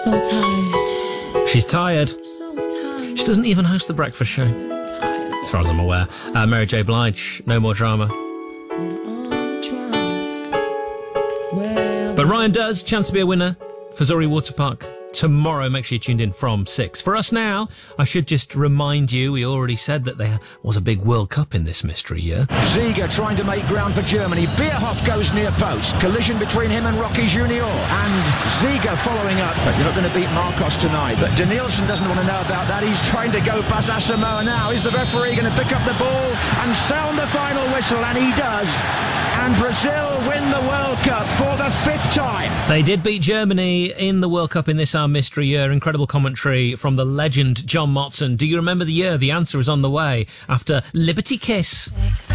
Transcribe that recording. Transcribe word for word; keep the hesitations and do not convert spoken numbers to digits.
so tired. She's tired. So tired. She doesn't even host the breakfast show, Tired. as far as I'm aware. Uh, Mary J. Blige, No More Drama. But Ryan does, chance to be a winner for Zori Water Park tomorrow. Make sure you're tuned in from six. For us now, I should just remind you, we already said that there was a big World Cup in this mystery year. Ziege trying to make ground for Germany. Bierhoff goes near post. Collision between him and Rocky Junior. And Ziege following up. But you're not going to beat Marcos tonight. But Danielson doesn't want to know about that. He's trying to go past Asamoah now. Is the referee going to pick up the ball and sound the final whistle? And he does. And Brazil win the World Cup for the fifth time. They did beat Germany in the World Cup in this Our Mystery Year. Incredible commentary from the legend John Motson. Do you remember the year? The answer is on the way after Liberty Kiss.